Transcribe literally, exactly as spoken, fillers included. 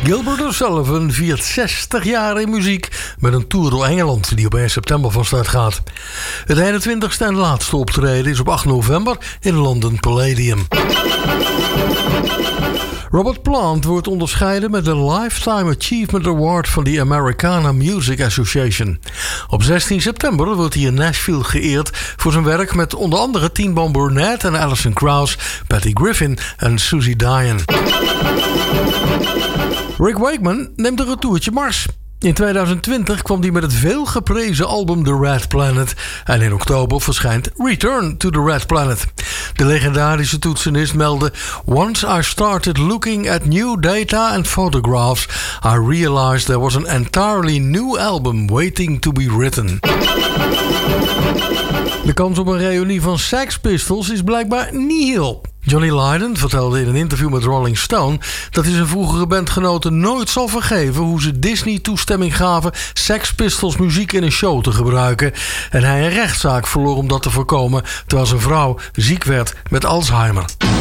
Gilbert O'Sullivan viert zestig jaar in muziek met een tour door Engeland die op één september van start gaat. Het eenentwintigste en laatste optreden is op acht november in London Palladium. Robert Plant wordt onderscheiden met de Lifetime Achievement Award van de Americana Music Association. Op zestien september wordt hij in Nashville geëerd voor zijn werk met onder andere Teen Boom Burnett en Alison Krauss, Patty Griffin en Susie Diane. Rick Wakeman neemt een retourtje Mars. In tweeduizend twintig kwam hij met het veelgeprezen album The Red Planet en in oktober verschijnt Return to the Red Planet. De legendarische toetsenist meldde: Once I started looking at new data and photographs, I realized there was an entirely new album waiting to be written. De kans op een reunie van Sex Pistols is blijkbaar nihil. Johnny Lydon vertelde in een interview met Rolling Stone dat hij zijn vroegere bandgenoten nooit zal vergeven hoe ze Disney toestemming gaven Sex Pistols muziek in een show te gebruiken en hij een rechtszaak verloor om dat te voorkomen terwijl zijn vrouw ziek werd met Alzheimer.